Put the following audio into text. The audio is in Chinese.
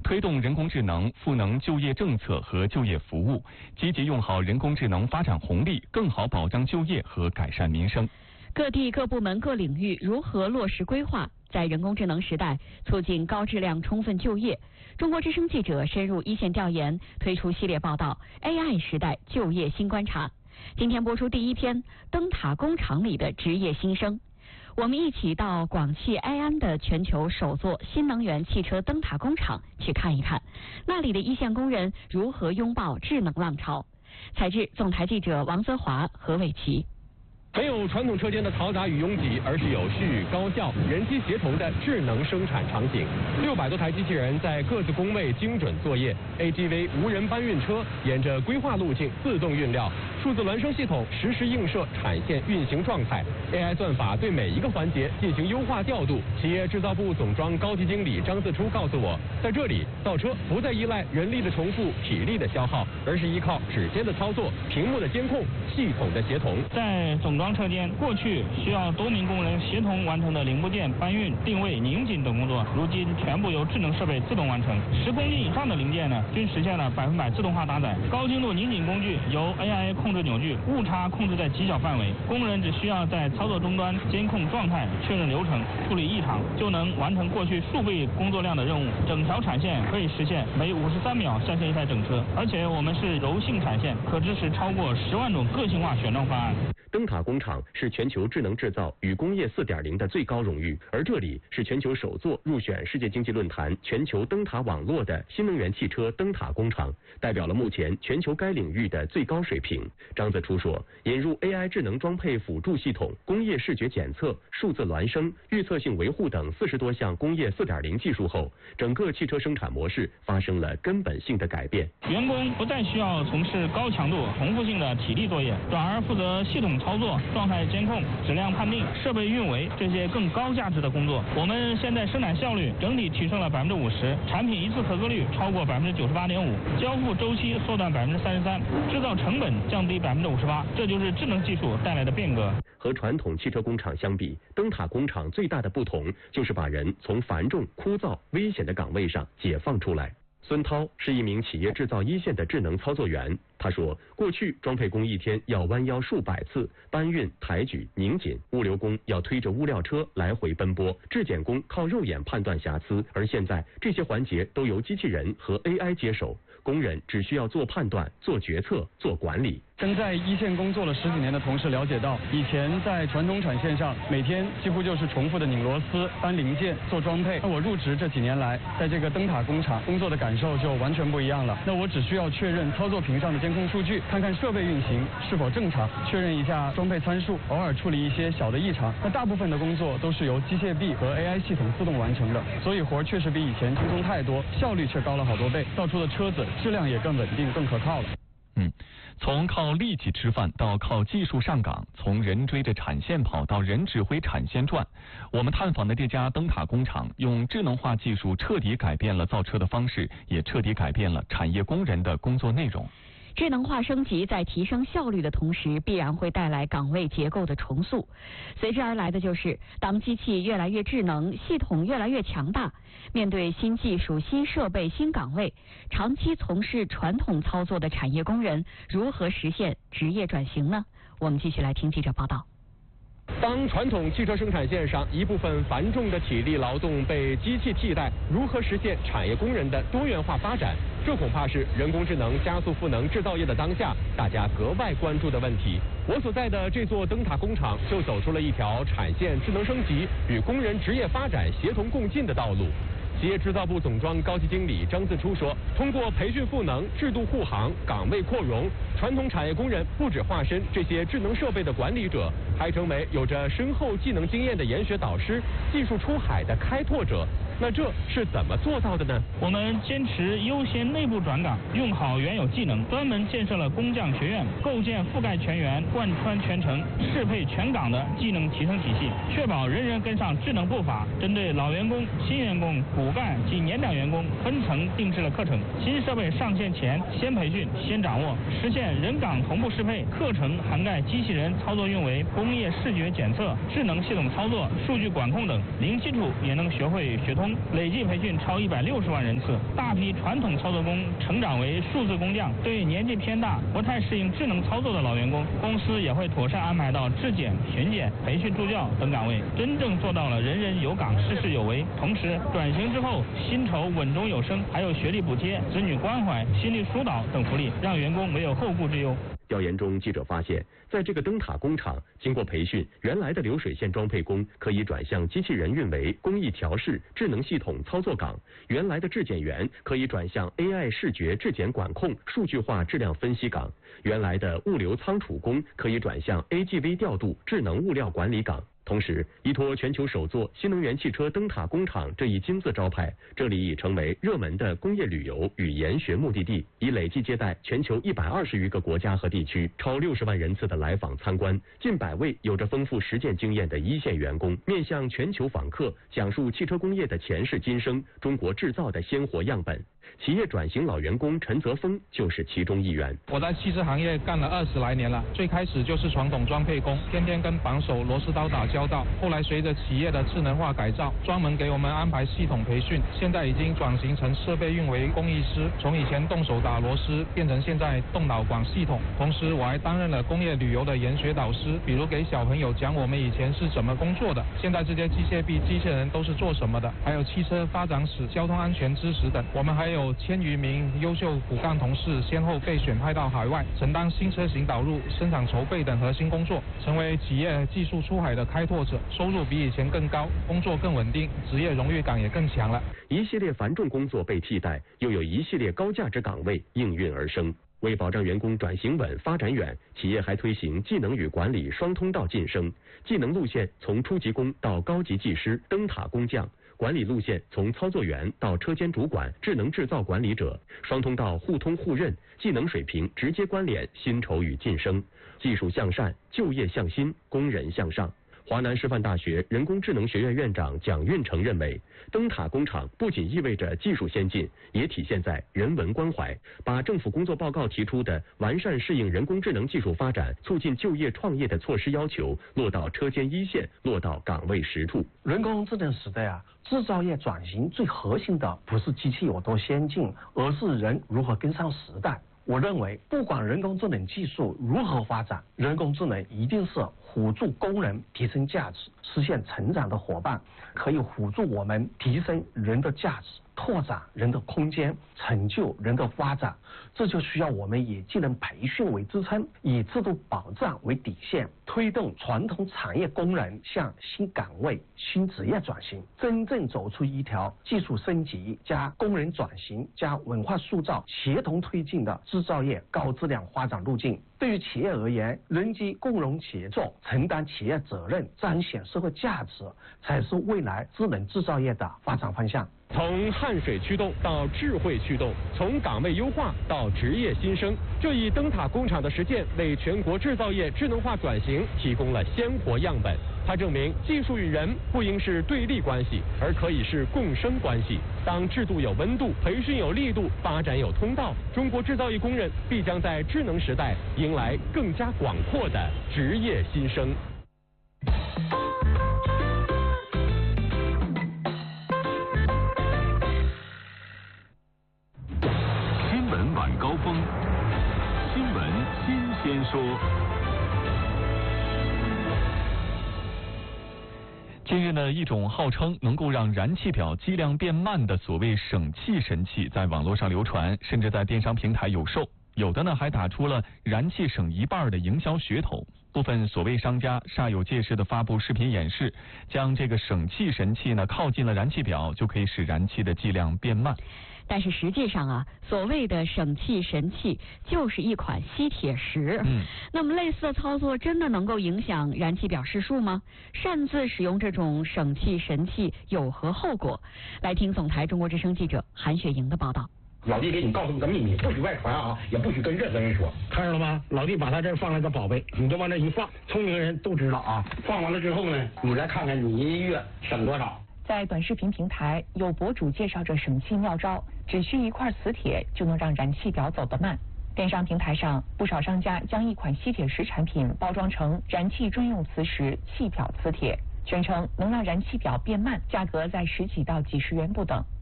推动人工智能赋能就业政策和就业服务，积极用好人工智能发展红利，更好保障就业和改善民生。 各地各部门各领域如何落实规划，在人工智能时代促进高质量充分就业？中国之声记者深入一线调研，推出系列报道《AI 时代就业新观察》。今天播出第一篇《灯塔工厂里的职业新生》。我们一起到广汽埃安的全球首座新能源汽车灯塔工厂去看一看，那里的一线工人如何拥抱智能浪潮。采制总台记者王泽华、何伟奇。 没有传统车间的嘈杂与拥挤，而是有序、高效、人机协同的智能生产场景。600多台机器人在各自工位精准作业 ，AGV 无人搬运车沿着规划路径自动运料，数字孪生系统实时映射产线运行状态 ，AI 算法对每一个环节进行优化调度。企业制造部总装高级经理张自初告诉我，在这里造车不再依赖人力的重复、体力的消耗，而是依靠指尖的操作、屏幕的监控、系统的协同。 在总装车间，过去需要多名工人协同完成的零部件搬运、定位、拧紧等工作，如今全部由智能设备自动完成。10公斤以上的零件呢，均实现了100%自动化搭载。高精度拧紧工具由 AI 控制扭矩，误差控制在极小范围，工人只需要在操作终端监控状态、确认流程、处理异常，就能完成过去数倍工作量的任务。整条产线可以实现每53秒下线一台整车，而且我们是柔性产线，可支持超过10万种个性化选装方案。 灯塔工厂是全球智能制造与工业4.0的最高荣誉，而这里是全球首座入选世界经济论坛全球灯塔网络的新能源汽车灯塔工厂，代表了目前全球该领域的最高水平。张自初说，引入 AI 智能装配辅助系统、工业视觉检测、数字孪生、预测性维护等40多项工业4.0技术后，整个汽车生产模式发生了根本性的改变。 员工不再需要从事高强度、重复性的体力作业，转而负责系统操作、状态监控、质量判定、设备运维这些更高价值的工作。我们现在生产效率整体提升了50%，产品一次合格率超过98.5%，交付周期缩短33%，制造成本降低58%，这就是智能技术带来的变革。 和传统汽车工厂相比，灯塔工厂最大的不同就是把人从繁重、枯燥、危险的岗位上解放出来。孙涛是一名企业制造一线的智能操作员。他说，过去装配工一天要弯腰数百次，搬运、抬举、拧紧；物流工要推着物料车来回奔波；质检工靠肉眼判断瑕疵。而现在，这些环节都由机器人和 AI 接手，工人只需要做判断、做决策、做管理。 跟在一线工作了10几年的同事了解到，以前在传统产线上，每天几乎就是重复的拧螺丝、搬零件、做装配。那我入职这几年来，在这个灯塔工厂工作的感受就完全不一样了。那我只需要确认操作屏上的监控数据，看看设备运行是否正常，确认一下装配参数，偶尔处理一些小的异常。那大部分的工作都是由机械臂和 AI 系统自动完成的，所以活确实比以前轻松太多，效率却高了好多倍，造出的车子质量也更稳定、更可靠了。 从靠力气吃饭到靠技术上岗，从人追着产线跑到人指挥产线转，我们探访的这家灯塔工厂用智能化技术彻底改变了造车的方式，也彻底改变了产业工人的工作内容。 智能化升级在提升效率的同时，必然会带来岗位结构的重塑。随之而来的就是，当机器越来越智能，系统越来越强大，面对新技术、新设备、新岗位，长期从事传统操作的产业工人如何实现职业转型呢？我们继续来听记者报道。 当传统汽车生产线上一部分繁重的体力劳动被机器替代，如何实现产业工人的多元化发展？这恐怕是人工智能加速赋能制造业的当下，大家格外关注的问题。我所在的这座灯塔工厂就走出了一条产线智能升级与工人职业发展协同共进的道路。企业制造部总装高级经理张自初说，通过培训赋能、制度护航、岗位扩容，传统产业工人不只化身这些智能设备的管理者，还成为有着深厚技能经验的研学导师、技术出海的开拓者。那这是怎么做到的呢？ 我们坚持优先内部转岗，用好原有技能，专门建设了工匠学院，构建覆盖全员、贯穿全程、适配全岗的技能提升体系，确保人人跟上智能步伐。针对老员工、新员工、骨干及年长员工分层定制了课程，新设备上线前先培训、先掌握，实现人岗同步适配。课程涵盖机器人操作运维、工工业视觉检测、智能系统操作、数据管控等，零基础也能学会学通。累计培训超160万人次，大批传统操作工成长为数字工匠。对年纪偏大、不太适应智能操作的老员工，公司也会妥善安排到质检、巡检、培训助教等岗位，真正做到了人人有岗、事事有为。同时，转型之后薪酬稳中有升，还有学历补贴、子女关怀、心理疏导等福利，让员工没有后顾之忧。 调研中，记者发现，在这个灯塔工厂，经过培训，原来的流水线装配工可以转向机器人运维、工艺调试、智能系统操作岗；原来的质检员可以转向 AI 视觉质检管控、数据化质量分析岗；原来的物流仓储工可以转向 AGV 调度、智能物料管理岗。同时，依托全球首座新能源汽车灯塔工厂这一金字招牌，这里已成为热门的工业旅游与研学目的地，已累计接待全球120余个国家和地区，超60万人次的来访参观，近100位有着丰富实践经验的一线员工，面向全球访客讲述汽车工业的前世今生，中国制造的鲜活样本。企业转型老员工陈泽峰就是其中一员。 我在汽车行业干了20来年了，最开始就是传统装配工，天天跟扳手、螺丝刀打交道。后来随着企业的智能化改造，专门给我们安排系统培训，现在已经转型成设备运维工艺师，从以前动手打螺丝变成现在动脑管系统。同时我还担任了工业旅游的研学导师，比如给小朋友讲我们以前是怎么工作的，现在这些机械臂、机器人都是做什么的，还有汽车发展史、交通安全知识等。我们还有1000余名优秀骨干同事先后被选派到海外，承担新车型导入、生产筹备等核心工作，成为企业技术出海的开拓者，收入比以前更高，工作更稳定，职业荣誉感也更强了。 一系列繁重工作被替代，又有一系列高价值岗位应运而生。为保障员工转型稳、发展远，企业还推行技能与管理双通道晋升，技能路线从初级工到高级技师、灯塔工匠。管理路线从操作员到车间主管、智能制造管理者，双通道互通互认，技能水平直接关联薪酬与晋升，技术向善，就业向新，工人向上。华南师范大学人工智能学院院长蒋运成认为，灯塔工厂不仅意味着技术先进，也体现在人文关怀，把政府工作报告提出的完善适应人工智能技术发展、促进就业创业的措施要求落到车间一线，落到岗位实处。 人工智能时代制造业转型最核心的不是机器有多先进，而是人如何跟上时代。我认为，不管人工智能技术如何发展，人工智能一定是辅助工人提升价值、实现成长的伙伴，可以辅助我们提升人的价值，拓展人的空间，成就人的发展。这就需要我们以技能培训为支撑，以制度保障为底线，推动传统产业工人向新岗位、新职业转型，真正走出一条技术升级加工人转型加文化塑造协同推进的制造业高质量发展路径。对于企业而言，人机共融协作，承担企业责任，彰显社会价值，才是未来智能制造业的发展方向。 从汗水驱动到智慧驱动，从岗位优化到职业新生，这一灯塔工厂的实践为全国制造业智能化转型提供了鲜活样本。它证明技术与人不应是对立关系，而可以是共生关系。当制度有温度，培训有力度，发展有通道，中国制造业工人必将在智能时代迎来更加广阔的职业新生。 新闻晚高峰，新闻新鲜说。 近日呢，一种号称能够让燃气表计量变慢的所谓省气神器在网络上流传，甚至在电商平台有售。有的呢还打出了燃气省1半的营销噱头。部分所谓商家煞有介事的发布视频演示，将这个省气神器呢靠近了燃气表，就可以使燃气的计量变慢。 但是实际上所谓的省气神器就是一款吸铁石。那么类似的操作真的能够影响燃气表示数吗？擅自使用这种省气神器有何后果？来听总台中国之声记者韩雪莹的报道。 老弟给你告诉你个秘密，不许外传也不许跟任何人说。看着了吗？老弟把他这儿放了个宝贝，你就往这一放，聪明人都知道放完了之后呢，你来看看你1月省多少。 在短视频平台，有博主介绍着省气妙招，只需一块磁铁就能让燃气表走得慢。 电商平台上，不少商家将一款吸铁石产品包装成燃气专用磁石气表磁铁，宣称能让燃气表变慢，价格在10几到几十元不等。